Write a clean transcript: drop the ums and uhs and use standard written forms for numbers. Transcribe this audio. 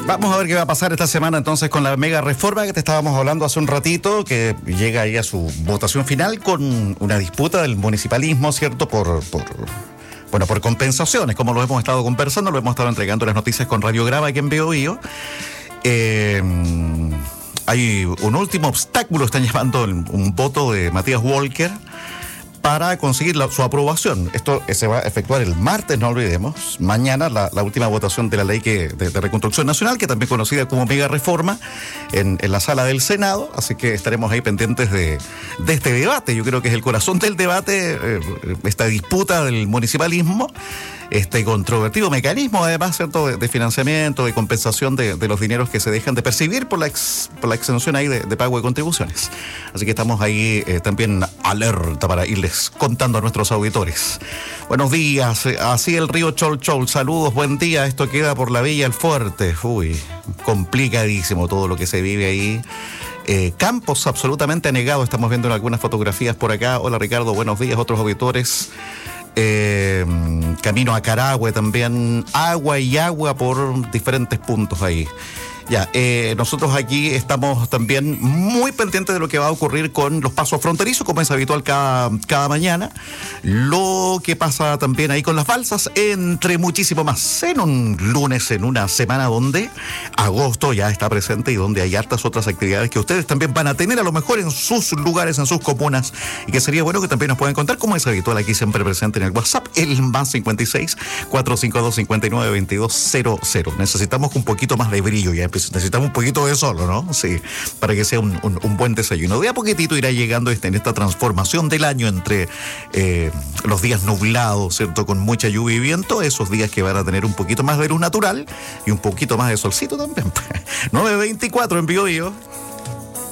Vamos a ver qué va a pasar esta semana entonces con la mega reforma que te estábamos hablando hace un ratito, que llega ahí a su votación final con una disputa del municipalismo, ¿cierto? Por compensaciones, como lo hemos estado conversando, lo hemos estado entregando las noticias con Radio Grava aquí en Biobío. Hay un último obstáculo, están llamando un voto de Matías Walker para conseguir su aprobación. Esto se va a efectuar el martes, no olvidemos. Mañana la última votación de la ley de reconstrucción nacional, que también conocida como mega reforma, en la sala del Senado. Así que estaremos ahí pendientes de este debate. Yo creo que es el corazón del debate, esta disputa del municipalismo, este controvertido mecanismo, además, ¿cierto?, de financiamiento, de compensación de los dineros que se dejan de percibir por la exención ahí de pago de contribuciones. Así que estamos ahí también alerta para irles contando a nuestros auditores. Buenos días, así el río Chol Chol, saludos, buen día. Esto queda por la Villa El Fuerte. Uy, complicadísimo todo lo que se vive ahí. Campos absolutamente anegados, estamos viendo en algunas fotografías por acá. Hola Ricardo, buenos días, otros auditores. Camino a Carahue también, agua por diferentes puntos ahí. Ya, nosotros aquí estamos también muy pendientes de lo que va a ocurrir con los pasos fronterizos, como es habitual cada mañana. Lo que pasa también ahí con las balsas, entre muchísimo más. En un lunes, en una semana donde agosto ya está presente y donde hay hartas otras actividades que ustedes también van a tener a lo mejor en sus lugares, en sus comunas, y que sería bueno que también nos puedan contar, como es habitual aquí siempre presente en el WhatsApp, el más 56 452 59 22 00. Necesitamos un poquito más de brillo ya. Necesitamos un poquito de sol, ¿no? Sí, para que sea un buen desayuno. De a poquitito irá llegando en esta transformación del año entre los días nublados, ¿cierto?, con mucha lluvia y viento, esos días que van a tener un poquito más de luz natural y un poquito más de solcito también. 9:24 en Biobío.